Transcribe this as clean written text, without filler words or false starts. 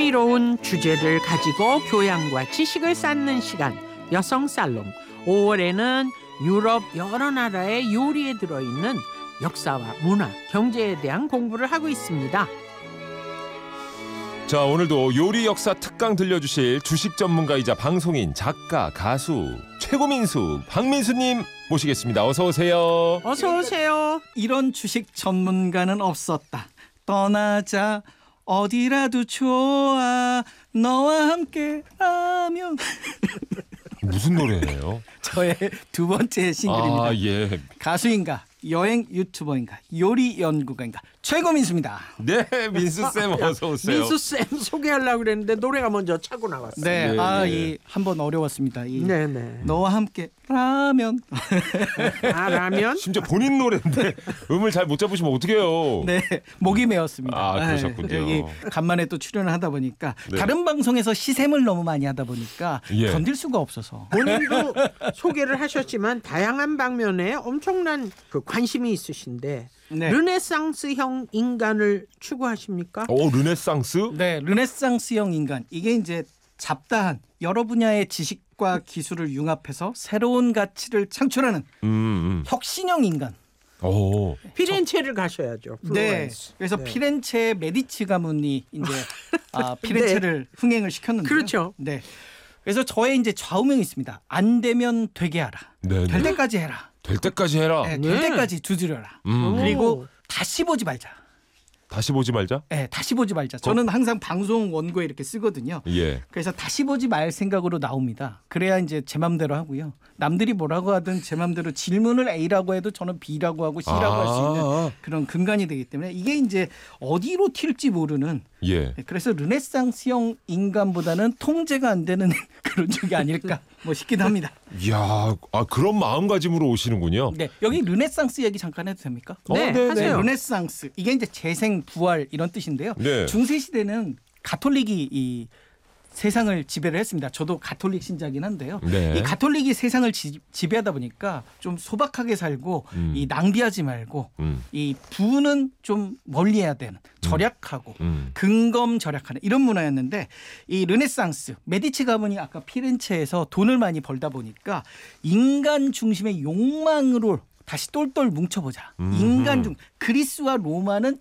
흥미로운 주제를 가지고 교양과 지식을 쌓는 시간 여성살롱. 5월에는 유럽 여러 나라의 요리에 들어있는 역사와 문화, 경제에 대한 공부를 하고 있습니다. 자, 오늘도 요리 역사 특강 들려주실 주식 전문가이자 방송인, 작가, 가수 최고민수 박민수님 모시겠습니다. 어서 오세요. 어서 오세요. 이런 주식 전문가는 없었다. 떠나자. 어디라도 좋아. 너와 함께라면. 무슨 노래예요? 저의 두 번째 싱글입니다. 아, 예. 가수인가, 여행 유튜버인가, 요리 연구가인가, 최고민수입니다. 네, 민수쌤 어서 오세요. 민수쌤 소개하려고 그랬는데 노래가 먼저 차고 나왔어요. 네, 예. 한번 어려웠습니다. 네네. 너와 함께 라면. 라면? 심지어 본인 노래인데 음을 잘 못 잡으시면 어떡해요. 네, 목이 메었습니다. 아, 그러셨군요. 여기 간만에 또 출연을 하다 보니까 네. 다른 방송에서 시샘을 너무 많이 하다 보니까 예. 견딜 수가 없어서. 본인도 소개를 하셨지만 다양한 방면에 엄청난 관심이 있으신데 네. 르네상스형 인간을 추구하십니까? 르네상스? 네, 르네상스형 인간. 이게 이제 잡다한 여러 분야의 지식과 기술을 융합해서 새로운 가치를 창출하는 혁신형 인간. 오. 피렌체를 가셔야죠. 네. 플로렌스. 그래서 네. 피렌체 메디치 가문이 이제 피렌체를 흥행을 시켰는데요. 그렇죠. 네. 그래서 저의 이제 좌우명이 있습니다. 안 되면 되게 하라. 네, 될 네. 때까지 해라. 될 때까지 해라. 네, 될 네. 때까지 두드려라. 음. 그리고 다시 보지 말자. 다시 보지 말자. 네, 다시 보지 말자. 저는 항상 방송 원고에 이렇게 쓰거든요. 예. 그래서 다시 보지 말 생각으로 나옵니다. 그래야 이제 제 맘대로 하고요. 남들이 뭐라고 하든 제 맘대로 질문을 A라고 해도 저는 B라고 하고 C라고 할 수 있는 그런 근간이 되기 때문에 이게 이제 어디로 튈지 모르는. 예. 그래서 르네상스형 인간보다는 통제가 안 되는 그런 쪽이 아닐까 뭐 싶기도 합니다. 이야, 그런 마음가짐으로 오시는군요. 네, 여기 르네상스 얘기 잠깐 해도 됩니까? 네, 네, 하세요. 르네상스 이게 이제 재생, 부활 이런 뜻인데요. 네. 중세 시대는 가톨릭이 이 세상을 지배를 했습니다. 저도 가톨릭 신자긴 한데요. 네. 이 가톨릭이 세상을 지배하다 보니까 좀 소박하게 살고 이 낭비하지 말고 이 부는 좀 멀리해야 되는 절약하고 근검 절약하는 이런 문화였는데 이 르네상스 메디치 가문이 아까 피렌체에서 돈을 많이 벌다 보니까 인간 중심의 욕망으로 다시 똘똘 뭉쳐보자. 인간 중 그리스와 로마는